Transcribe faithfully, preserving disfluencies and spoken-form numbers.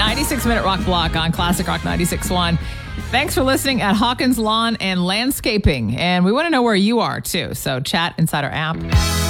ninety-six minute rock block on Classic Rock ninety-six point one. Thanks for listening at Hawkins Lawn and Landscaping. And we want to know where you are, too. So chat inside our app.